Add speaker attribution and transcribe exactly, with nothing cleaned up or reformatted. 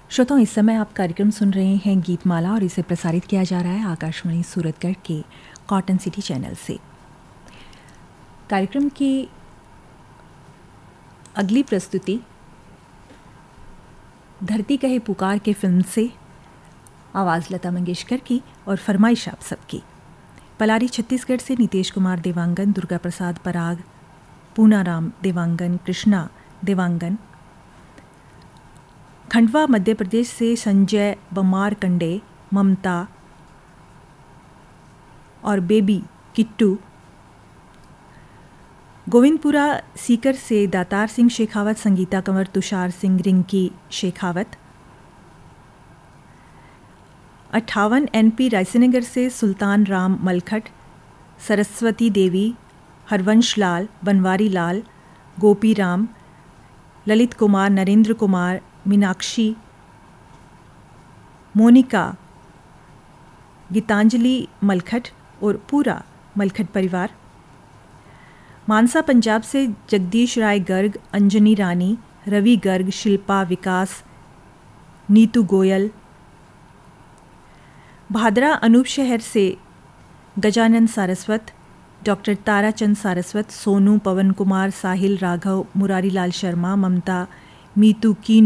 Speaker 1: श्रोताओं, इस समय आप कार्यक्रम सुन रहे हैं गीतमाला और इसे प्रसारित किया जा रहा है आकाशवाणी सूरतगढ़ के कॉटन सिटी चैनल से। कार्यक्रम की अगली प्रस्तुति धरती कहे पुकार के फिल्म से आवाज़ लता मंगेशकर की और फरमाइश आप सबकी। पलारी छत्तीसगढ़ से नितेश कुमार देवांगन, दुर्गा प्रसाद पराग, पूनाराम देवांगन, कृष्णा देवांगन। खंडवा मध्य प्रदेश से संजय बमार कंडे, ममता और बेबी किट्टू। गोविंदपुरा सीकर से दातार सिंह शेखावत, संगीता कंवर, तुषार सिंह, रिंकी शेखावत। अट्ठावन एनपी रायसेनगर से सुल्तान राम मलखट, सरस्वती देवी, हरवंश लाल, बनवारी लाल, गोपी राम, ललित कुमार, नरेंद्र कुमार, मीनाक्षी, मोनिका, गीतांजलि मलखट और पूरा मलखट परिवार। मानसा पंजाब से जगदीश राय गर्ग, अंजनी रानी, रवि गर्ग, शिल्पा, विकास, नीतू गोयल। भादरा अनूप शहर से गजानन सारस्वत, डॉक्टर ताराचंद सारस्वत, सोनू, पवन कुमार, साहिल, राघव, मुरारी लाल शर्मा, ममता, मीतू की